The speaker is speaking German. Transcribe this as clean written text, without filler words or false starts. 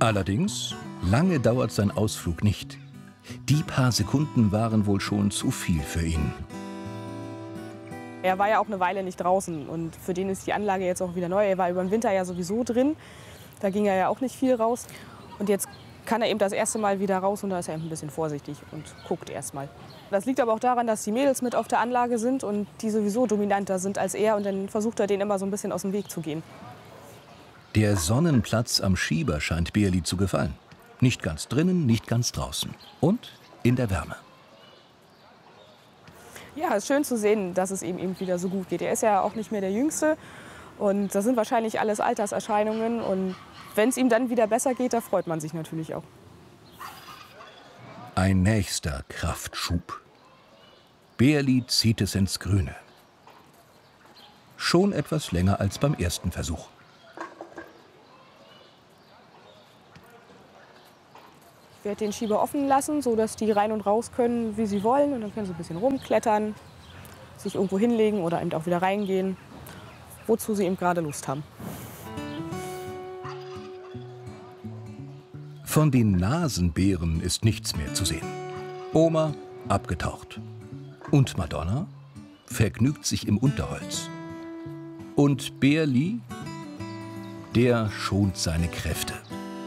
Allerdings, lange dauert sein Ausflug nicht. Die paar Sekunden waren wohl schon zu viel für ihn. Er war ja auch eine Weile nicht draußen und für den ist die Anlage jetzt auch wieder neu. Er war über den Winter ja sowieso drin, da ging er ja auch nicht viel raus. Und jetzt kann er eben das erste Mal wieder raus und da ist er eben ein bisschen vorsichtig und guckt erst mal. Das liegt aber auch daran, dass die Mädels mit auf der Anlage sind und die sowieso dominanter sind als er und dann versucht er, denen immer so ein bisschen aus dem Weg zu gehen. Der Sonnenplatz am Schieber scheint Beerli zu gefallen. Nicht ganz drinnen, nicht ganz draußen. Und in der Wärme. Ja, es ist schön zu sehen, dass es ihm eben wieder so gut geht. Er ist ja auch nicht mehr der Jüngste und das sind wahrscheinlich alles Alterserscheinungen. Und wenn es ihm dann wieder besser geht, da freut man sich natürlich auch. Ein nächster Kraftschub. Beerli zieht es ins Grüne. Schon etwas länger als beim ersten Versuch. Ich werde den Schieber offen lassen, sodass die rein und raus können, wie sie wollen. Und dann können sie ein bisschen rumklettern, sich irgendwo hinlegen oder eben auch wieder reingehen, wozu sie eben gerade Lust haben. Von den Nasenbären ist nichts mehr zu sehen. Oma abgetaucht. Und Madonna vergnügt sich im Unterholz. Und Beerli, der schont seine Kräfte.